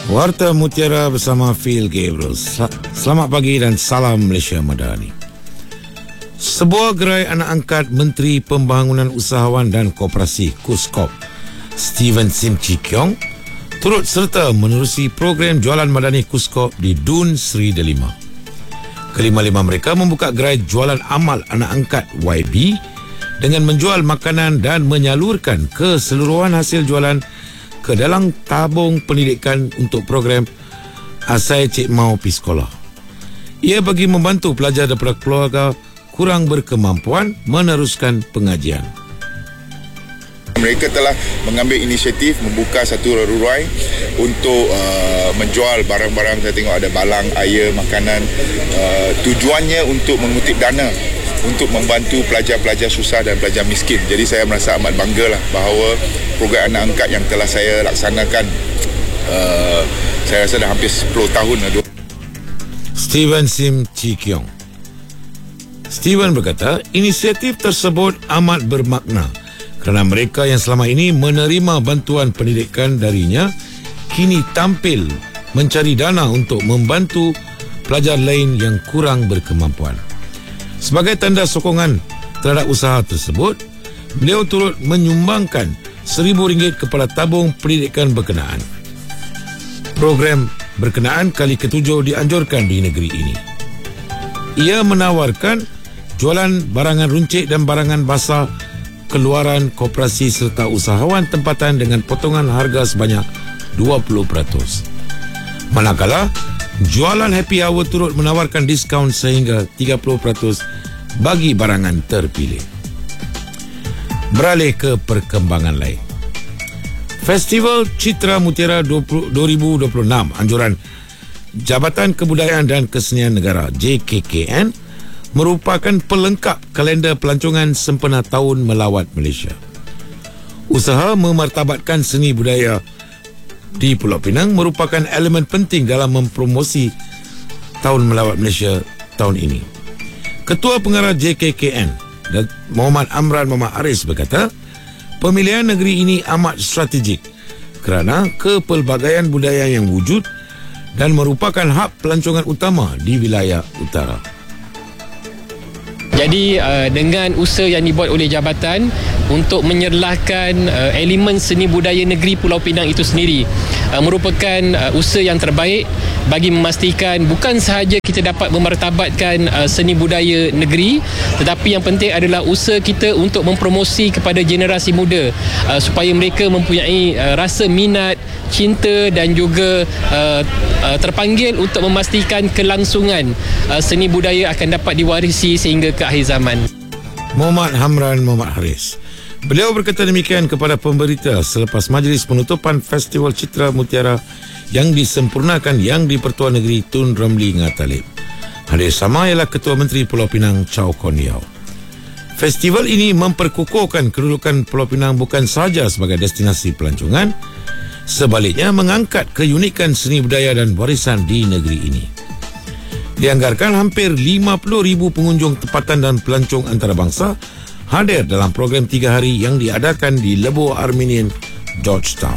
Warta Mutiara bersama Phil Gabriel. Selamat pagi dan salam Malaysia Madani. Sebuah gerai anak angkat Menteri Pembangunan Usahawan dan Koperasi KUSKOP, Steven Sim Chi Kiong, turut serta menerusi program jualan madani KUSKOP di Dun Seri Delima. Kelima-lima mereka membuka gerai jualan amal anak angkat YB dengan menjual makanan dan menyalurkan keseluruhan hasil jualan ke dalam tabung pendidikan untuk program Asai Cik Mau Pi Sekolah. Ia bagi membantu pelajar daripada keluarga kurang berkemampuan meneruskan pengajian. Mereka telah mengambil inisiatif membuka satu rurai untuk menjual barang-barang. Saya tengok ada balang, air, makanan. Tujuannya untuk mengutip dana untuk membantu pelajar-pelajar susah dan pelajar miskin. Jadi saya merasa amat banggalah bahawa program anak angkat yang telah saya laksanakan, saya rasa dah hampir 10 tahun. Steven Sim Chi Kiong. Steven berkata, inisiatif tersebut amat bermakna kerana mereka yang selama ini menerima bantuan pendidikan darinya kini tampil mencari dana untuk membantu pelajar lain yang kurang berkemampuan. Sebagai tanda sokongan terhadap usaha tersebut, beliau turut menyumbangkan RM1,000 kepada tabung pendidikan berkenaan. Program berkenaan kali ke-7 dianjurkan di negeri ini. Ia menawarkan jualan barangan runcit dan barangan basah keluaran koperasi serta usahawan tempatan dengan potongan harga sebanyak 20%. Manakala jualan happy hour turut menawarkan diskaun sehingga 30% bagi barangan terpilih. Beralih ke perkembangan lain. Festival Citra Mutiara 2026 anjuran Jabatan Kebudayaan dan Kesenian Negara JKKN merupakan pelengkap kalender pelancongan sempena Tahun Melawat Malaysia. Usaha memartabatkan seni budaya di Pulau Pinang merupakan elemen penting dalam mempromosi Tahun Melawat Malaysia tahun ini. Ketua Pengarah JKKN, Muhammad Amran Muhammad Haris berkata, pemilihan negeri ini amat strategik kerana kepelbagaian budaya yang wujud dan merupakan hub pelancongan utama di wilayah utara. Jadi dengan usaha yang dibuat oleh jabatan untuk menyerlahkan elemen seni budaya negeri Pulau Pinang itu sendiri merupakan usaha yang terbaik bagi memastikan bukan sahaja kita dapat memartabatkan seni budaya negeri, tetapi yang penting adalah usaha kita untuk mempromosi kepada generasi muda supaya mereka mempunyai rasa minat, cinta dan juga terpanggil untuk memastikan kelangsungan seni budaya akan dapat diwarisi sehingga ke akhir zaman. Muhammad Hamran Muhammad Haris. Beliau berkata demikian kepada pemberita selepas majlis penutupan Festival Citra Mutiara yang disempurnakan yang di-Pertuan Negeri Tun Ramli Ngatalib. Hadir sama ialah Ketua Menteri Pulau Pinang Chow Kon Yeow. Festival ini memperkukuhkan kedudukan Pulau Pinang bukan sahaja sebagai destinasi pelancongan, sebaliknya mengangkat keunikan seni budaya dan warisan di negeri ini. Dianggarkan hampir 50,000 pengunjung tempatan dan pelancong antarabangsa hadir dalam program 3 hari yang diadakan di Lebo Armenian, Georgetown.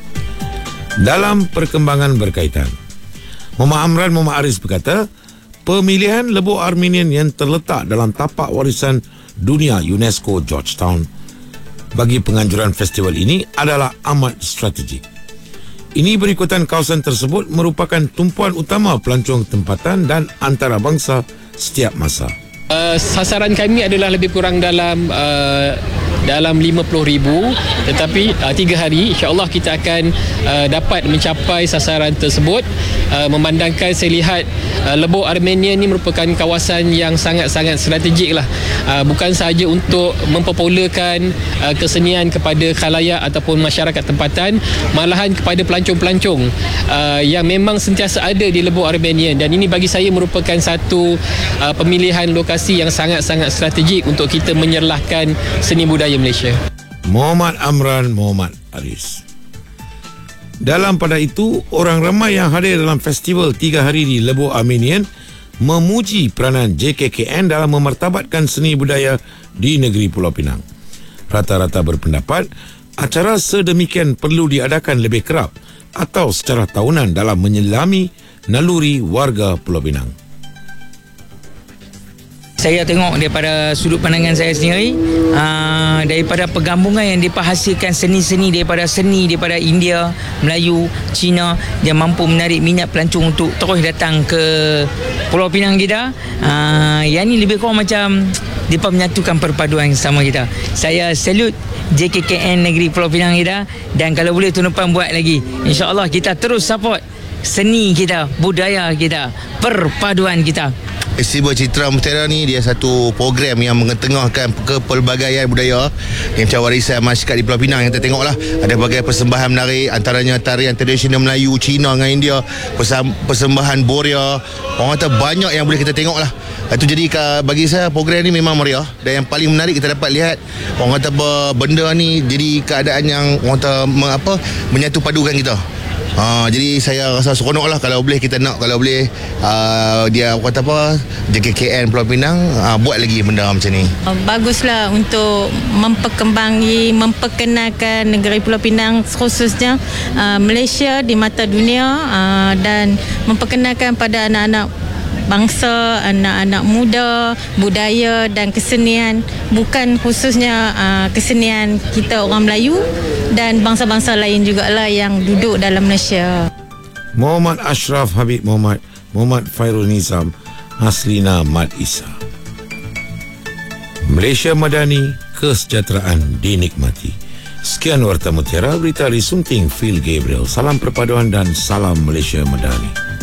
Dalam perkembangan berkaitan, Muhammad Amran Muhammad Haris berkata, pemilihan Lebo Armenian yang terletak dalam tapak warisan dunia UNESCO Georgetown bagi penganjuran festival ini adalah amat strategik. Ini berikutan kawasan tersebut merupakan tumpuan utama pelancong tempatan dan antarabangsa setiap masa. Sasaran kami adalah lebih kurang dalam 50,000, tetapi 3 hari insya-Allah kita akan dapat mencapai sasaran tersebut. Memandangkan saya lihat Lebo Armenia ini merupakan kawasan yang sangat-sangat strategik lah. Bukan sahaja untuk mempopularkan kesenian kepada khalayak ataupun masyarakat tempatan, malahan kepada pelancong-pelancong yang memang sentiasa ada di Lebo Armenia, dan ini bagi saya merupakan satu pemilihan lokasi yang sangat-sangat strategik untuk kita menyerlahkan seni budaya Malaysia. Muhammad Amran Muhammad Haris. Dalam pada itu, orang ramai yang hadir dalam festival 3 hari di Lebo Armenian memuji peranan JKKN dalam memartabatkan seni budaya di negeri Pulau Pinang. Rata-rata berpendapat Acara sedemikian perlu diadakan lebih kerap atau secara tahunan dalam menyelami naluri warga Pulau Pinang. Saya tengok daripada sudut pandangan saya sendiri, daripada pergabungan yang dihasilkan seni-seni daripada India, Melayu, Cina, yang mampu menarik minat pelancong untuk terus datang ke Pulau Pinang kita. Yang ni lebih kurang macam mereka menyatukan perpaduan sama kita. Saya salute JKKN Negeri Pulau Pinang kita, dan kalau boleh tahun depan buat lagi. InsyaAllah kita terus support seni kita, budaya kita, perpaduan kita. Festival Citra Mutiara ni dia satu program yang mengetengahkan kepelbagaian budaya yang macam warisan masyarakat di Pulau Pinang yang kita tengok lah. Ada berbagai persembahan menarik, antaranya tarian tradisional Melayu, Cina dengan India, persembahan Boria. Orang kata banyak yang boleh kita tengok lah. Itu jadi bagi saya program ni memang meriah, dan yang paling menarik kita dapat lihat orang kata benda ni jadi keadaan yang orang kata menyatu padukan kita. Jadi saya rasa seronok lah kalau boleh kita nak, kalau boleh dia kata JKKN Pulau Pinang buat lagi benda macam ni. Baguslah untuk memperkenalkan negeri Pulau Pinang, khususnya Malaysia di mata dunia, dan memperkenalkan pada anak-anak bangsa, anak-anak muda, budaya dan kesenian, bukan khususnya kesenian kita orang Melayu dan bangsa-bangsa lain jugalah yang duduk dalam Malaysia. Muhammad Ashraf Habib Muhammad, Muhammad Fairul Nizam, Haslina Mat Isa. Malaysia Madani, kesejahteraan dinikmati. Sekian Warta Mutiara, berita dari Sunting Phil Gabriel. Salam perpaduan dan salam Malaysia Madani.